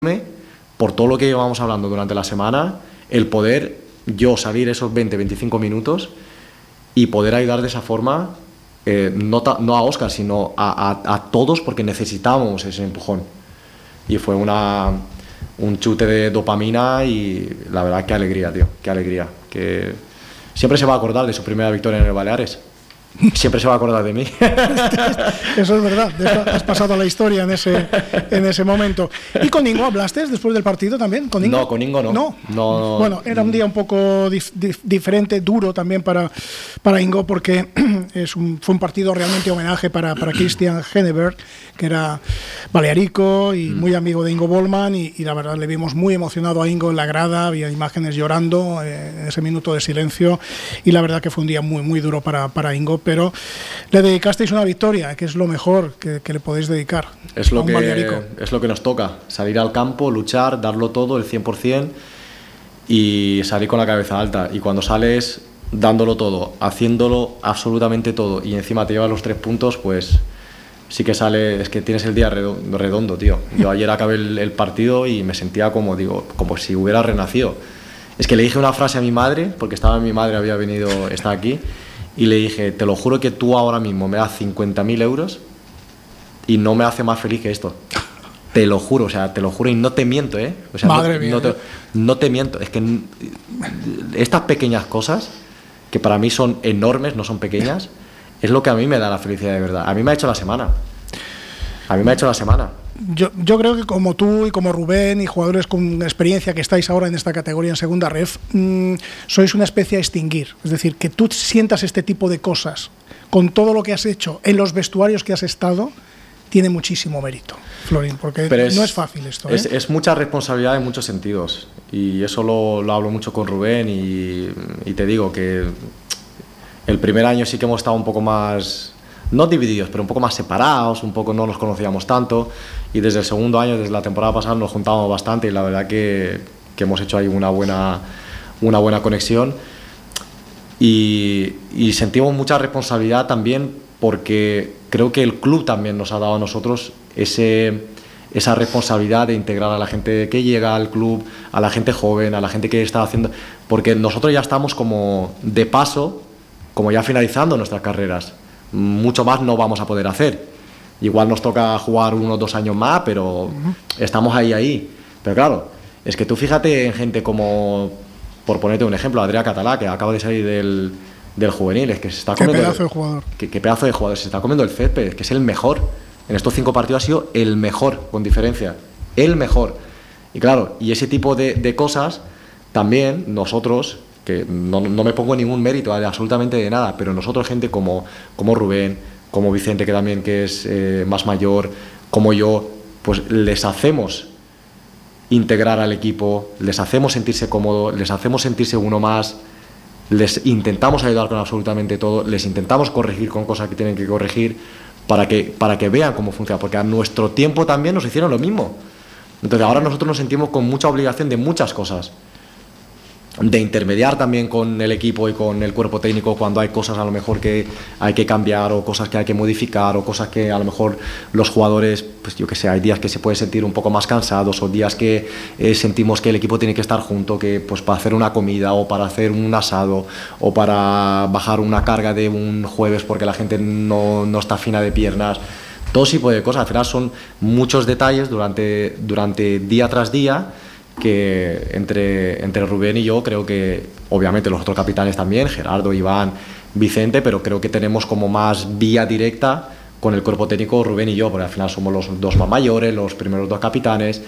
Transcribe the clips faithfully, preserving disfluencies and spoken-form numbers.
por todo lo que llevamos hablando durante la semana, el poder yo salir esos veinte, veinticinco minutos y poder ayudar de esa forma, eh, no, ta, no a Óscar, sino a, a, a todos, porque necesitábamos ese empujón. Y fue una, un chute de dopamina y la verdad, qué alegría, tío, qué alegría. Que siempre se va a acordar de su primera victoria en el Baleares. Siempre se va a acordar de mí. Eso es verdad, has pasado a la historia en ese, en ese momento. ¿Y con Ingo hablaste después del partido también? ¿Con Ingo? No, con Ingo no. no. no, no. Bueno, era un día un poco dif, dif, diferente, duro también para, para Ingo, porque es un, fue un partido realmente homenaje para, para Christian Henneberg, que era balearico y mm. muy amigo de Ingo Bollmann, y, y la verdad le vimos muy emocionado a Ingo en la grada, había imágenes llorando eh, en ese minuto de silencio, y la verdad que fue un día muy, muy duro para, para Ingo, pero le dedicasteis una victoria, que es lo mejor que, que le podéis dedicar es lo a un que, balearico. Es lo que nos toca, salir al campo, luchar, darlo todo, el cien por ciento, y salir con la cabeza alta. Y cuando sales dándolo todo, haciéndolo absolutamente todo, y encima te llevas los tres puntos, pues sí que sale, es que tienes el día redondo, tío. Yo ayer acabé el, el partido y me sentía como, digo, como si hubiera renacido. Es que le dije una frase a mi madre, porque estaba mi madre, había venido, está aquí, y le dije, te lo juro que tú ahora mismo me das cincuenta mil euros y no me hace más feliz que esto. Te lo juro, o sea, te lo juro y no te miento, ¿eh? O sea, Madre no, mía. No te, no te miento, es que estas pequeñas cosas, que para mí son enormes, no son pequeñas, es lo que a mí me da la felicidad de verdad. A mí me ha hecho la semana. A mí me ha hecho la semana. Yo, yo creo que como tú y como Rubén y jugadores con experiencia que estáis ahora en esta categoría en segunda ref, mmm, sois una especie a extinguir. Es decir, que tú sientas este tipo de cosas con todo lo que has hecho en los vestuarios que has estado, tiene muchísimo mérito, Florín, porque es, no es fácil esto. ¿eh? Es, es mucha responsabilidad en muchos sentidos, y eso lo, lo hablo mucho con Rubén, y, y te digo que el primer año sí que hemos estado un poco más, no divididos, pero un poco más separados, un poco no nos conocíamos tanto, y desde el segundo año, desde la temporada pasada, nos juntábamos bastante, y la verdad que, que hemos hecho ahí una buena, una buena conexión, y, y sentimos mucha responsabilidad también, porque creo que el club también nos ha dado a nosotros ese, esa responsabilidad de integrar a la gente que llega al club, a la gente joven, a la gente que está haciendo, porque nosotros ya estamos como de paso, como ya finalizando nuestras carreras. Mucho más no vamos a poder hacer. Igual nos toca jugar unos dos años más, pero uh-huh. estamos ahí, ahí. Pero claro, es que tú fíjate en gente como, por ponerte un ejemplo, Adrià Català, que acaba de salir del, del juvenil, es que se está comiendo... Qué pedazo de jugador. Qué, qué pedazo de jugador, se está comiendo el césped, que es el mejor. En estos cinco partidos ha sido el mejor, con diferencia. El mejor. Y claro, y ese tipo de, de cosas, también nosotros... que no, no me pongo ningún mérito de absolutamente de nada, pero nosotros, gente como, como Rubén, como Vicente, que también que es eh, más mayor, como yo, pues les hacemos integrar al equipo, les hacemos sentirse cómodos, les hacemos sentirse uno más, les intentamos ayudar con absolutamente todo, les intentamos corregir con cosas que tienen que corregir para que, para que vean cómo funciona, porque a nuestro tiempo también nos hicieron lo mismo. Entonces ahora nosotros nos sentimos con mucha obligación de muchas cosas, de intermediar también con el equipo y con el cuerpo técnico cuando hay cosas a lo mejor que hay que cambiar, o cosas que hay que modificar, o cosas que a lo mejor los jugadores, pues yo que sé, hay días que se pueden sentir un poco más cansados, o días que eh, sentimos que el equipo tiene que estar junto, que pues para hacer una comida, o para hacer un asado, o para bajar una carga de un jueves porque la gente no, no está fina de piernas, todo tipo de cosas. Al final son muchos detalles durante, durante día tras día, que entre, entre Rubén y yo creo que, obviamente los otros capitanes también, Gerardo, Iván, Vicente, pero creo que tenemos como más vía directa con el cuerpo técnico Rubén y yo, porque al final somos los dos más mayores, los primeros dos capitanes,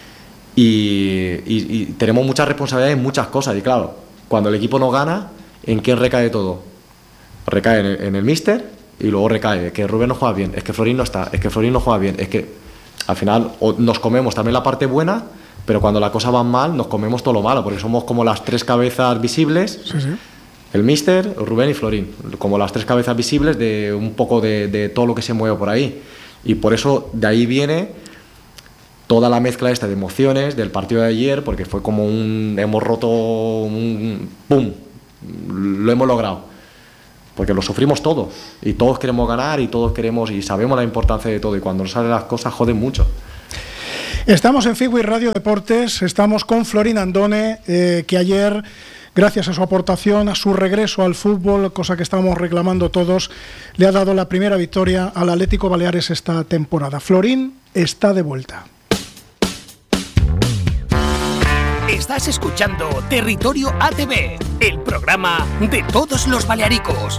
y, y, y tenemos mucha responsabilidad en muchas cosas. Y claro, cuando el equipo no gana, ¿en quién recae todo? Recae en el, en el míster, y luego recae que Rubén no juega bien, es que Florín no está, es que Florín no juega bien, es que al final nos comemos también la parte buena, pero cuando la cosa va mal nos comemos todo lo malo, porque somos como las tres cabezas visibles, sí, sí. El míster, Rubén y Florín, como las tres cabezas visibles de un poco de, de todo lo que se mueve por ahí, y por eso de ahí viene toda la mezcla esta de emociones del partido de ayer, porque fue como un, hemos roto un pum, lo hemos logrado, porque lo sufrimos todo, y todos queremos ganar, y todos queremos, y sabemos la importancia de todo, y cuando no salen las cosas joden mucho. Estamos en Fitbit Radio Deportes, estamos con Florin Andone, eh, que ayer, gracias a su aportación, a su regreso al fútbol, cosa que estamos reclamando todos, le ha dado la primera victoria al Atlético Baleares esta temporada. Florin está de vuelta. Estás escuchando Territorio A T V, el programa de todos los balearicos.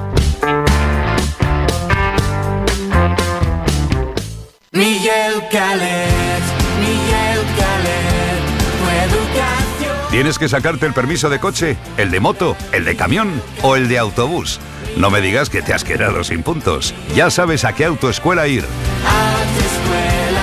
Miguel Calet, Miguel Calet, tu educación. ¿Tienes que sacarte el permiso de coche, el de moto, el de camión o el de autobús? No me digas que te has quedado sin puntos. Ya sabes a qué autoescuela ir. Autoescuela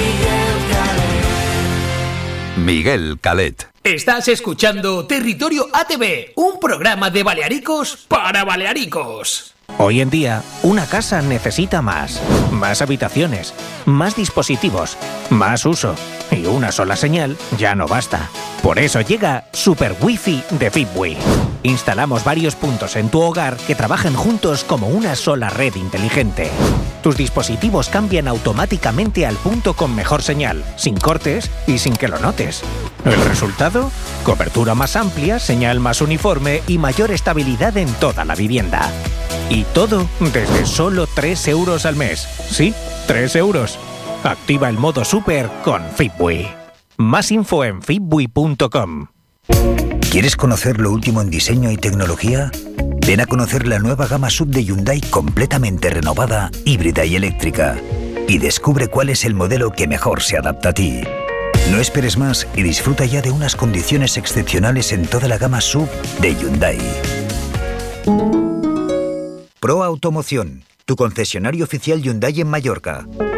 Miguel Calet. Miguel Calet. Estás escuchando Territorio A T V, un programa de balearicos para balearicos. Hoy en día, una casa necesita más. Más habitaciones, más dispositivos, más uso. Y una sola señal ya no basta. Por eso llega Super Wi-Fi de Fitbit. Instalamos varios puntos en tu hogar que trabajan juntos como una sola red inteligente. Tus dispositivos cambian automáticamente al punto con mejor señal, sin cortes y sin que lo notes. ¿El resultado? Cobertura más amplia, señal más uniforme y mayor estabilidad en toda la vivienda. Y todo desde solo tres euros al mes. Sí, tres euros. Activa el modo Super con Fitbit. Más info en fitbit punto com. ¿Quieres conocer lo último en diseño y tecnología? Ven a conocer la nueva gama S U V de Hyundai completamente renovada, híbrida y eléctrica. Y descubre cuál es el modelo que mejor se adapta a ti. No esperes más y disfruta ya de unas condiciones excepcionales en toda la gama S U V de Hyundai. Pro Automoción, tu concesionario oficial Hyundai en Mallorca.